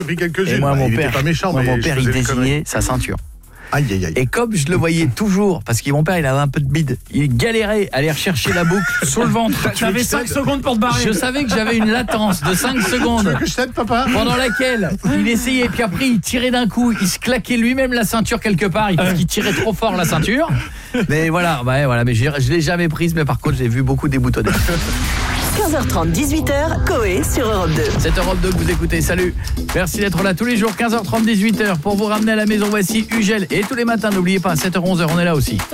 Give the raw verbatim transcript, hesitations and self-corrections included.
pris quelques Et unes. moi, Bah, mon il père, était pas méchant, moi, mais mon je père, il faisais des conneries. désignait sa ceinture. Aïe, aïe, aïe. Et comme je le voyais toujours, parce que mon père, il avait un peu de bide, il galérait à aller rechercher la boucle sous le ventre. T'avais cinq secondes pour te barrer. Je savais que j'avais une latence de cinq secondes. Tu veux que je t'aide, papa? Pendant laquelle il essayait, puis après il tirait d'un coup, il se claquait lui-même la ceinture quelque part, parce qu'il tirait trop fort la ceinture. Mais voilà, ouais, voilà, mais je l'ai jamais prise, mais par contre j'ai vu beaucoup déboutonnés. quinze heures trente, dix-huit heures, Coé sur Europe deux. C'est Europe deux que vous écoutez, salut. Merci d'être là tous les jours, quinze heures trente, dix-huit heures, pour vous ramener à la maison. Voici Ugel. Et tous les matins, n'oubliez pas, sept heures onze, on est là aussi.